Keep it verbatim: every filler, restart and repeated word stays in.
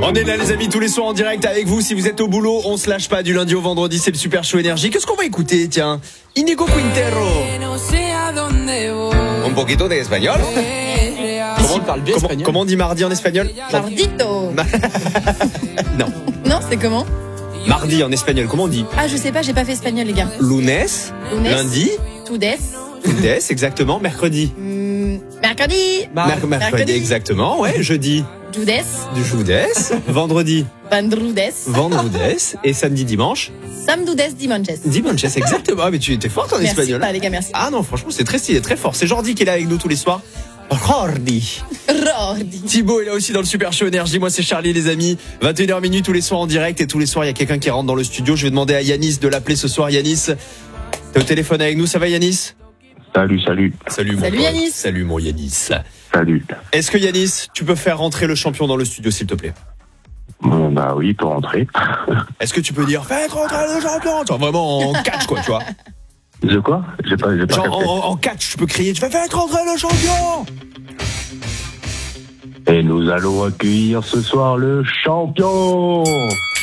On est là les amis tous les soirs en direct avec vous. Si vous êtes au boulot, on se lâche pas du lundi au vendredi, c'est le Super Show Énergie. Qu'est-ce qu'on va écouter? Tiens, Inigo Quintero. Un poquito de espagnol. Comment, parle bien comment, espagnol. comment on dit mardi en espagnol? Mardito. Non. Non, c'est comment? Mardi en espagnol, comment on dit? Ah, je sais pas, j'ai pas fait espagnol, les gars. Lunes, Lunes. lundi, Tudes. lunes, exactement, mercredi. Mm, mercredi. Mer- mercredi, mercredi. exactement, ouais, jeudi. Judes. Du judes, vendredi, Vandrudes. vendrudes, et samedi, dimanche. Samdudes dimanches. Dimanche, exactement. Ah, mais tu étais forte en Merci espagnol. pas, les gars, merci. Ah non, franchement, c'est très stylé, très fort. C'est Jordi qui est là avec nous tous les soirs. Jordi. Rordi. Thibaut est là aussi dans le Super Show Énergie. Moi, c'est Charlie, les amis. vingt et une heures minuit tous les soirs en direct. Et tous les soirs, il y a quelqu'un qui rentre dans le studio. Je vais demander à Yanis de l'appeler ce soir. Yanis, t'es au téléphone avec nous. Ça va, Yanis? Salut, salut. Salut, mon Salut, pote. Yanis. Salut, mon Yanis. Salut. Est-ce que, Yanis, tu peux faire rentrer le champion dans le studio, s'il te plaît? Bon, bah oui, pour rentrer. Est-ce que tu peux dire, faites rentrer le champion? Genre vraiment en catch, quoi, tu vois? De quoi? J'ai pas, j'ai pas Genre capté. en, en catch, tu peux crier, tu fais, faites rentrer le champion! Et nous allons accueillir ce soir le champion.